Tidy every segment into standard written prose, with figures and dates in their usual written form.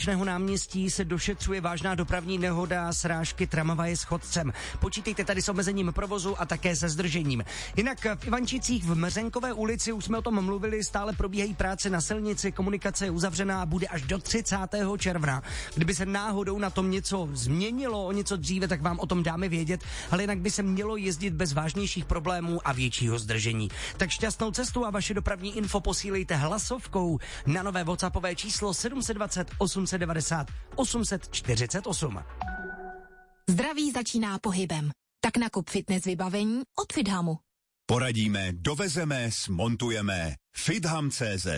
Válečného náměstí se došetřuje vážná dopravní nehoda srážky tramvaje s chodcem. Počítejte tady s omezením provozu a také se zdržením. Jinak v Ivančicích v Mřenkové ulici, už jsme o tom mluvili, stále probíhají práce na silnici, komunikace je uzavřená a bude až do 30. června. Kdyby se náhodou na tom něco změnilo o něco dříve, tak vám o tom dáme vědět, ale jinak by se mělo jezdit bez vážnějších problémů a většího zdržení. Tak šťastnou cestu a vaše dopravní info posílejte hlasovkou na nové WhatsAppové číslo 720 890 848. Zdraví začíná pohybem. Tak nakup fitness vybavení od Fithamu. Poradíme, dovezeme, smontujeme. Fitham.cz.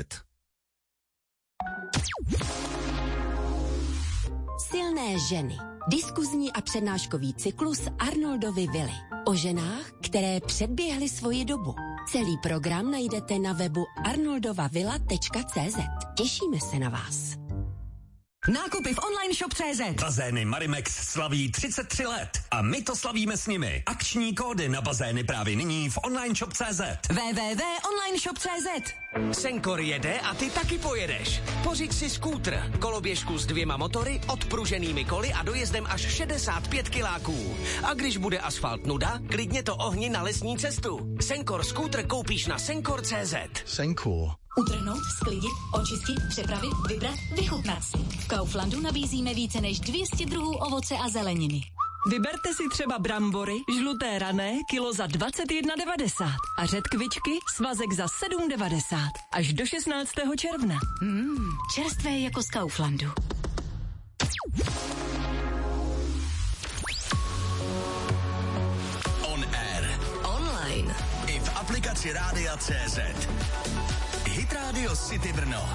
Silné ženy. Diskuzní a přednáškový cyklus Arnoldovy vily. O ženách, které předběhly svoji dobu. Celý program najdete na webu arnoldovavilla.cz. Těšíme se na vás. Nákupy v online shop.cz. Bazény Marimex slaví 33 let a my to slavíme s nimi. Akční kódy na bazény právě nyní v online shop.cz. www.onlineshop.cz. Senkor jede a ty taky pojedeš. Pořiď si skútr, koloběžku s 2 motory, odpruženými koly a dojezdem až 65 kiláků. A když bude asfalt nuda, klidně to ohni na lesní cestu. Senkor skútr koupíš na senkor.cz. Senkor. Utrhnout, sklidit, očistit, přepravit, vybrat, vychutnat si. V Kauflandu nabízíme více než 200 druhů ovoce a zeleniny. Vyberte si třeba brambory, žluté rané, kilo za 21,90 a řetkvičky, svazek za 7,90 až do 16. června. Čerstvé jako z Kauflandu. On air. Online. I v aplikaci Rádia.cz. Hit Radio City Brno.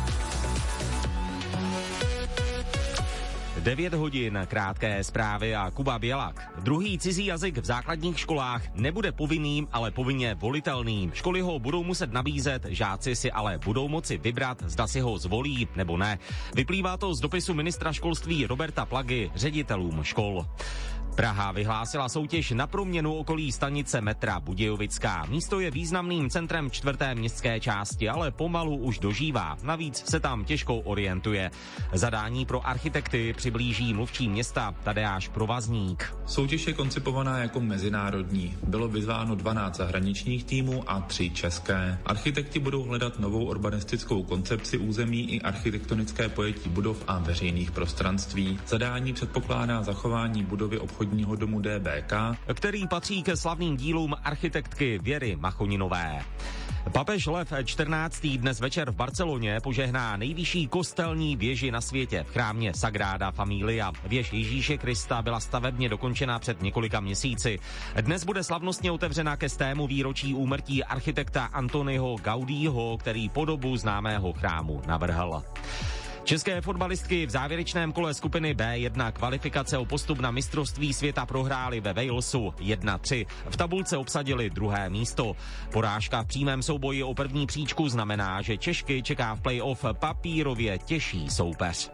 9 hodin, krátké zprávy a Kuba Bělak. Druhý cizí jazyk v základních školách nebude povinným, ale povinně volitelným. Školy ho budou muset nabízet, žáci si ale budou moci vybrat, zda si ho zvolí nebo ne. Vyplývá to z dopisu ministra školství Roberta Plagy ředitelům škol. Praha vyhlásila soutěž na proměnu okolí stanice metra Budějovická. Místo je významným centrem 4. městské části, ale pomalu už dožívá. Navíc se tam těžko orientuje. Zadání pro architekty přiblíží mluvčí města Tadeáš Provazník. Soutěž je koncipovaná jako mezinárodní. Bylo vyzváno 12 zahraničních týmů a 3 české. Architekti budou hledat novou urbanistickou koncepci území i architektonické pojetí budov a veřejných prostranství. Zadání předpokládá zachování budovy obchodního domu DBK, který patří ke slavným dílům architektky Věry Machoninové. Papež Lev 14. dnes večer v Barceloně požehná nejvyšší kostelní věži na světě v chrámě Sagrada Familia. Věž Ježíše Krista byla stavebně dokončena před několika měsíci. Dnes bude slavnostně otevřena ke 100. výročí úmrtí architekta Antoniho Gaudího, který podobu známého chrámu navrhl. České fotbalistky v závěrečném kole skupiny B1 kvalifikace o postup na mistrovství světa prohrály ve Walesu 1-3. V tabulce obsadili 2. místo. Porážka v přímém souboji o první příčku znamená, že Češky čeká v play-off papírově těžší soupeř.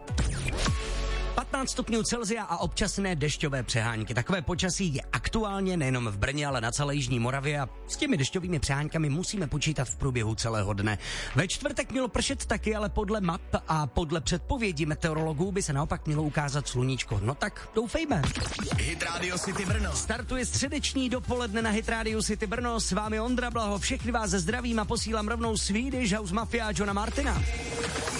15 stupňů Celsia a občasné dešťové přehánky. Takové počasí je aktuálně nejenom v Brně, ale na celé jižní Moravě a s těmi dešťovými přehánkami musíme počítat v průběhu celého dne. Ve čtvrtek mělo pršet taky, ale podle map a podle předpovědí meteorologů by se naopak mělo ukázat sluníčko. No tak doufejme. Hit Radio City Brno. Startuje středeční dopoledne na Hit Radio City Brno. S vámi Ondra Blaho. Všechny vás ze zdravím a posílám rovnou Swedish House Mafia a Johna Martina.